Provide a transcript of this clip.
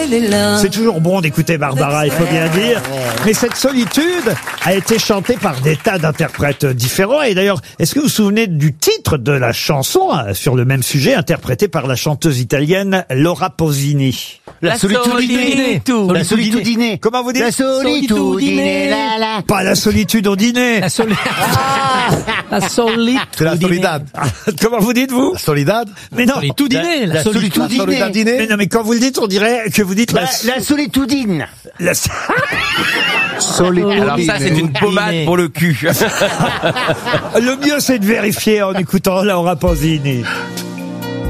Elle est là. C'est toujours bon d'écouter Barbara, il faut bien dire. Mais cette solitude a été chantée par des tas d'interprètes différents. Et d'ailleurs, est-ce que vous vous souvenez du titre de la chanson sur le même sujet, interprétée par la chanteuse italienne Laura Pausini? La solitude. La solitude dîner. Comment vous dites? La solitude dîner. La. Pas la solitude au dîner. La solitude. C'est la Soledad. Comment vous dites, vous? La Soledad. Mais non. Solitudine. La solitude dîner. Mais non, mais quand vous le dites, on dirait que vous dites La solitudine. la... Alors ça, c'est une pommade pour le cul. Le mieux, c'est de vérifier en écoutant Laura Pausini.